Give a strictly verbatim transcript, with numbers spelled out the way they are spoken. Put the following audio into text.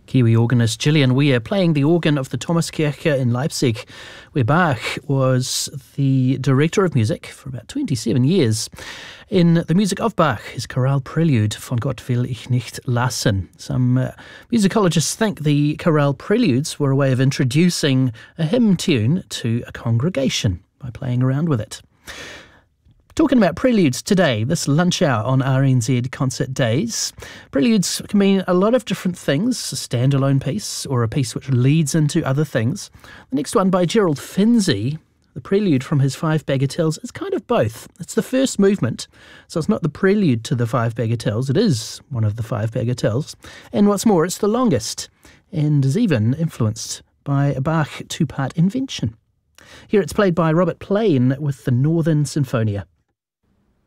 Kiwi organist Gillian Weir playing the organ of the Thomaskirche in Leipzig, where Bach was the director of music for about twenty-seven years. In the music of Bach, his chorale prelude, Von Gott will ich nicht lassen. Some uh, musicologists think the chorale preludes were a way of introducing a hymn tune to a congregation by playing around with it. Talking about preludes today, this lunch hour on R N Z Concert Days. Preludes can mean a lot of different things, a standalone piece or a piece which leads into other things. The next one by Gerald Finzi, the prelude from his Five Bagatelles, is kind of both. It's the first movement, so it's not the prelude to the Five Bagatelles, it is one of the Five Bagatelles. And what's more, it's the longest and is even influenced by a Bach two-part invention. Here it's played by Robert Plain with the Northern Sinfonia.